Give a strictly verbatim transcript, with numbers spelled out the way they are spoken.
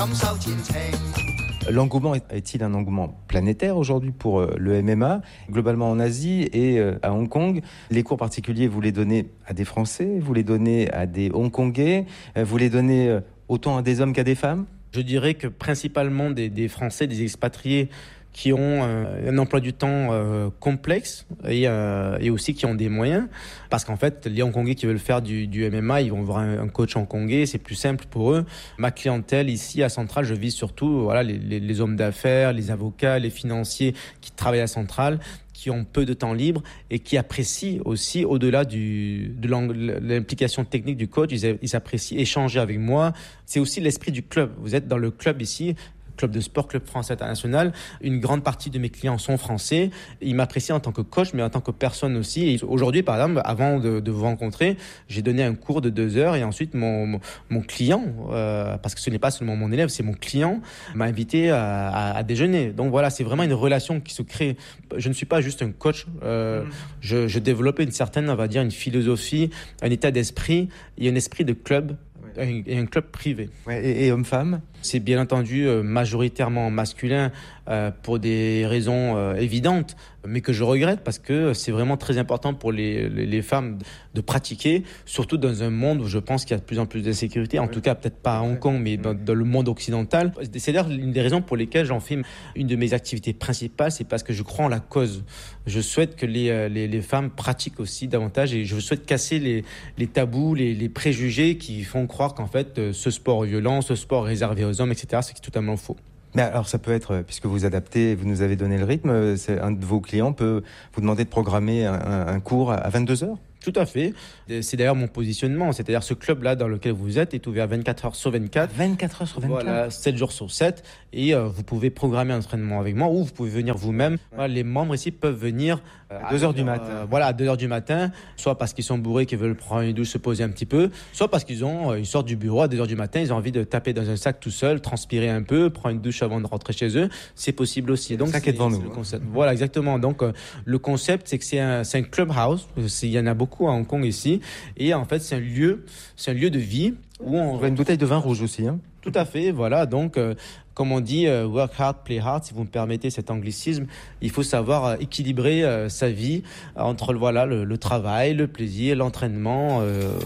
L'engouement est-il un engouement planétaire aujourd'hui pour le M M A, globalement en Asie et à Hong Kong? Les cours particuliers, vous les donnez à des Français, vous les donnez à des Hongkongais, vous les donnez autant à des hommes qu'à des femmes? Je dirais que principalement des, des Français, des expatriés qui ont euh, un emploi du temps euh, complexe et, euh, et aussi qui ont des moyens. Parce qu'en fait, les Hongkongais qui veulent faire du, du M M A, ils vont voir un, un coach hongkongais, c'est plus simple pour eux. Ma clientèle ici à Centrale, je vise surtout voilà, les, les, les hommes d'affaires, les avocats, les financiers qui travaillent à Centrale, qui ont peu de temps libre et qui apprécient aussi, au-delà du, de l'implication technique du coach, ils, ils apprécient échanger avec moi. C'est aussi l'esprit du club. Vous êtes dans le club ici, club de sport, club français international. Une grande partie de mes clients sont français. Ils m'apprécient en tant que coach, mais en tant que personne aussi. Et aujourd'hui, par exemple, avant de, de vous rencontrer, j'ai donné un cours de deux heures et ensuite mon, mon, mon client, euh, parce que ce n'est pas seulement mon élève, c'est mon client, m'a invité à, à, à déjeuner. Donc voilà, c'est vraiment une relation qui se crée. Je ne suis pas juste un coach. Euh, mmh. je, je développe une certaine, on va dire, une philosophie, un état d'esprit et un esprit de club. Et un club privé. Ouais, et, et hommes-femmes? C'est bien entendu euh, majoritairement masculin euh, pour des raisons euh, évidentes, mais que je regrette parce que c'est vraiment très important pour les, les, les femmes de pratiquer, surtout dans un monde où je pense qu'il y a de plus en plus d'insécurité, en ouais. tout cas peut-être pas à Hong Kong, mais dans, dans le monde occidental. C'est d'ailleurs une des raisons pour lesquelles j'en fais une de mes activités principales, c'est parce que je crois en la cause. Je souhaite que les, les, les femmes pratiquent aussi davantage et je souhaite casser les, les tabous, les, les préjugés qui font croire qu'en fait ce sport est violent, ce sport est réservé aux hommes, et cetera. C'est totalement faux. Mais alors ça peut être, puisque vous adaptez, vous nous avez donné le rythme, c'est, un de vos clients peut vous demander de programmer un, un cours à vingt-deux heures? Tout à fait. C'est d'ailleurs mon positionnement. C'est-à-dire ce club-là dans lequel vous êtes est ouvert vingt-quatre heures sur vingt-quatre. vingt-quatre heures sur vingt-quatre. Voilà, sept jours sur sept. Et euh, vous pouvez programmer un entraînement avec moi ou vous pouvez venir vous-même. Ouais. Voilà, les membres ici peuvent venir euh, à deux heures du matin. Euh, voilà, à deux heures du matin. Soit parce qu'ils sont bourrés, qu'ils veulent prendre une douche, se poser un petit peu. Soit parce qu'ils ont, euh, ils sortent du bureau à deux heures du matin. Ils ont envie de taper dans un sac tout seul, transpirer un peu, prendre une douche avant de rentrer chez eux. C'est possible aussi. Donc, le sac est devant nous. Le concept. Voilà, exactement. Donc, euh, le concept, c'est que c'est un, c'est un clubhouse. Il y en a beaucoup à Hong Kong ici. Et en fait, c'est un lieu, c'est un lieu de vie où on... on a une bouteille de vin rouge aussi, hein. Tout à fait, voilà. Donc, euh, comme on dit, euh, work hard, play hard. Si vous me permettez cet anglicisme, il faut savoir euh, équilibrer euh, sa vie entre voilà le, le travail, le plaisir, l'entraînement. Euh,